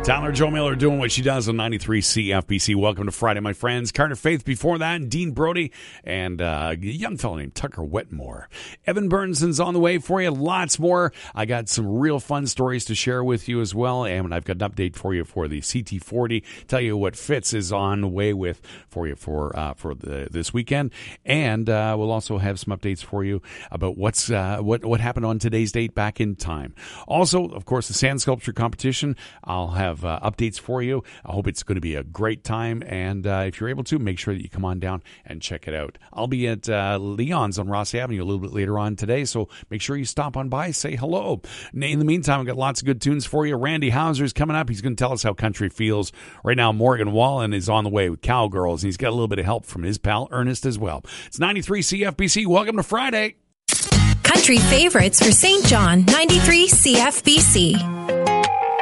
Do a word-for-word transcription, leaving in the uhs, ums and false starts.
Tyler Joe Miller doing what she does on ninety-three C F B C. Welcome to Friday, my friends. Carter Faith before that, and Dean Brody, and uh, a young fellow named Tucker Wetmore. Evan Burnson's on the way for you. Lots more. I got some real fun stories to share with you as well, and I've got an update for you for the C T forty. Tell you what Fitz is on the way with for you for uh, for the, this weekend, and uh, we'll also have some updates for you about what's uh, what what happened on today's date back in time. Also, of course, the sand sculpture competition. I'll have uh, updates for you. I hope it's going to be a great time, and uh, if you're able to, make sure that you come on down and check it out. I'll be at uh, Leon's on Ross Avenue a little bit later on today, so make sure you stop on by, say hello. In the meantime, I've got lots of good tunes for you. Randy Hauser's coming up. He's going to tell us how country feels. Right now, Morgan Wallen is on the way with Cowgirls, and he's got a little bit of help from his pal Ernest as well. It's ninety-three C F B C. Welcome to Friday. Country favorites for Saint John, ninety-three C F B C.